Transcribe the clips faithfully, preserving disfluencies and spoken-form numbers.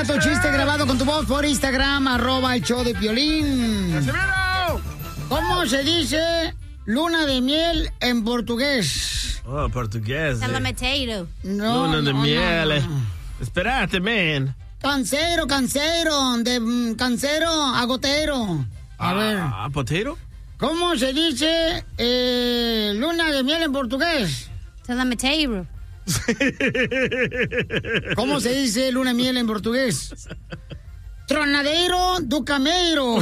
manda tu chiste grabado con tu voz por Instagram, arroba el show de Piolín. ¿Cómo se dice luna de miel en portugués? Oh, portugués. Salameteiro. No, Luna de no, miel. no, no. Espérate, man. Cancero, cancero, de mm, cancero a gotero. A ah, ver. ¿A potero? ¿Cómo se dice eh, luna de miel en portugués? Salameteiro. ¿Cómo se dice luna de miel en portugués? Tronadeiro do Cameiro.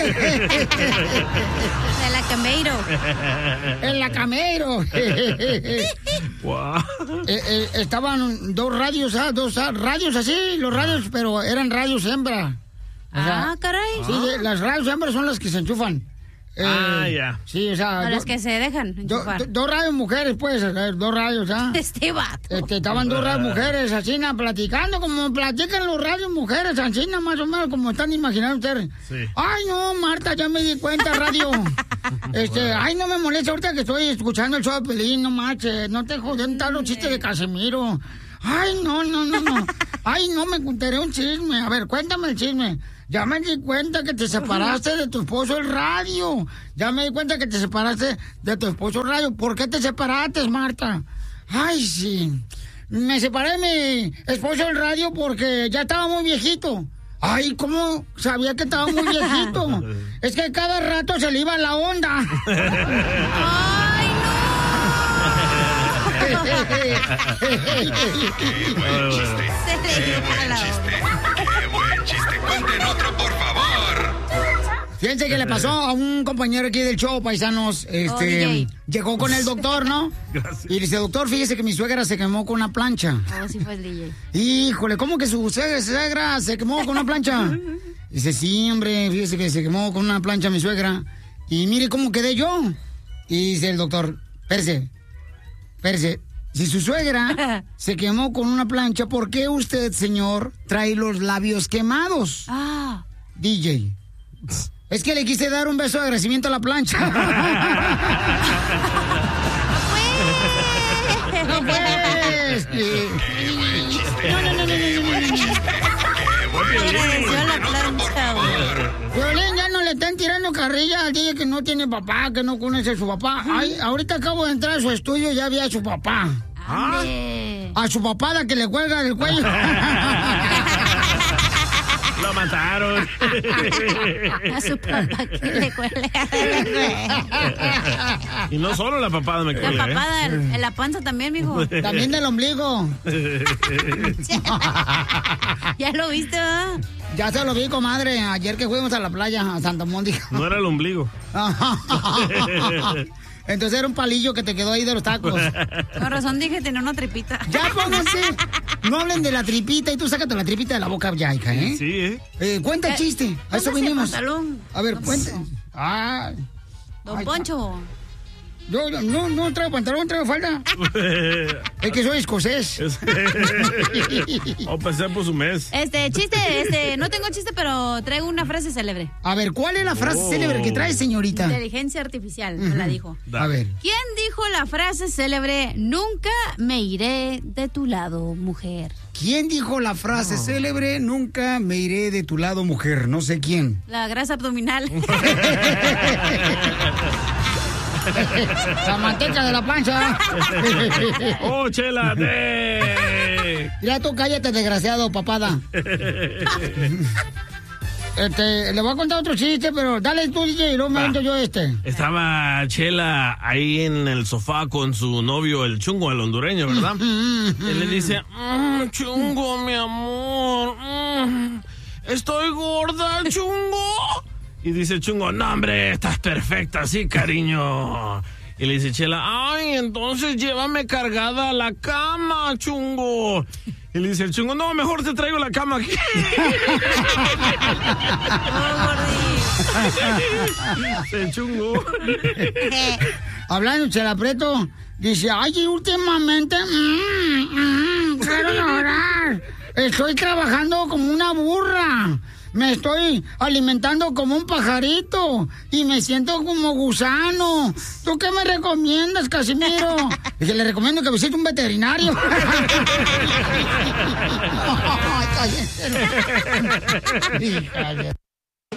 De la Cameiro. En la Cameiro. Wow. eh, eh, estaban dos radios, ah, dos ah, radios así, los radios, pero eran radios hembra. O sea, Ah, caray. sí, de- las radios hembras son las que se enchufan. Eh, Ah, ya. Sí, o sea. A do- las que se dejan do- enchufar. do- dos radios mujeres, pues, eh, dos radios, ¿ah? Este vato. Este, estaban dos radios mujeres, así, na, platicando, como platican los radios mujeres, así, na, más o menos, como están imaginando ustedes. Sí. Ay, no, Marta, ya me di cuenta, radio. Este, ay, no me molesta ahorita que estoy escuchando el show de Pelín, no marches, no te joden tal los chistes de Casimiro. Ay, no, no, no, no. Ay, no, me contaré un chisme. A ver, cuéntame el chisme. Ya me di cuenta que te separaste de tu esposo el radio. Ya me di cuenta que te separaste de tu esposo el radio. ¿Por qué te separaste, Marta? Ay, sí. Me separé de mi esposo el radio porque ya estaba muy viejito. Ay, ¿cómo sabía que estaba muy viejito? Es que cada rato se le iba la onda. ¡Ay, Qué buen chiste. Se le Qué iba buen la chiste. Qué buen chiste. Cuenten otro, por favor. Fíjense que le pasó a un compañero aquí del show, paisanos. Este, Oh, D J. llegó con el doctor, ¿no? Gracias. Y dice, doctor, fíjese que mi suegra se quemó con una plancha. Oh, sí fue el D J. Híjole, ¿cómo que su suegra, suegra se quemó con una plancha? Dice, sí, hombre, fíjese que se quemó con una plancha mi suegra. Y mire cómo quedé yo. Y dice el doctor, espérese, espérese. Si su suegra se quemó con una plancha, ¿por qué usted, señor, trae los labios quemados? Ah. D J. Es que le quise dar un beso de agradecimiento a la plancha. ¡No, pues! Qué buen chiste. No, no, no, no, no, Qué no, buen no. chiste. Qué buen chiste. Agradeció a la Cuenten otro, por plancha, favor. Violín, ya no le están tirando carrilla al D J que no tiene papá, que no conoce a su papá. Ay, ahorita acabo de entrar a su estudio y ya vi a su papá. Ande. A su papada que le cuelga del cuello. Lo mataron. A su papá que le cuelga. Y no solo la papada me La cuelga, ¿eh? papada en en la panza también, mijo. También del ombligo. ¿Ya lo viste, verdad? Ya se lo vi, comadre, ayer que fuimos a la playa, a Santa Mónica. No era el ombligo. Entonces era un palillo que te quedó ahí de los tacos. Con razón dije tener una tripita. Ya pónganse. No hablen de la tripita y tú sácate la tripita de la boca ya, hija, ¿eh? Sí, ¿eh? Eh, cuenta el Eh, chiste. A eso póngase vinimos. pantalón. A ver, cuenta. Ah, Don Ay, Poncho. yo no, no traigo pantalón, traigo falda. Es que soy escocés. O pensé por su mes. Este, chiste, este, no tengo chiste, pero traigo una frase célebre. A ver, ¿cuál es la frase Oh. célebre que trae, señorita? Inteligencia artificial, me la dijo. A ver. ¿Quién dijo la frase célebre, nunca me iré de tu lado, mujer? ¿Quién dijo la frase célebre, nunca me iré de tu lado, mujer? No sé quién. La grasa abdominal. La manteca de la pancha. ¡Oh, Chela! ¡De! Mira tú, cállate, desgraciado, papada. Este, le voy a contar otro chiste, pero dale tú, D J, y luego me cuento yo este. Estaba Chela ahí en el sofá con su novio, el chungo, el hondureño, ¿verdad? Y le dice, "Mm, chungo, mi amor, mm, estoy gorda, chungo. Y dice chungo, no, hombre, estás perfecta, sí, cariño. Y le dice Chela, ay, entonces llévame cargada a la cama, chungo. Y le dice el chungo, no, mejor te traigo la cama aquí. El chungo. Hablando, Chela Prieto, dice, ay, últimamente, mm, mm, quiero llorar. Estoy trabajando como una burra. Me estoy alimentando como un pajarito y me siento como gusano. ¿Tú qué me recomiendas, Casimiro? Dije, le recomiendo que visite un veterinario. Ay, cállense. Hija de...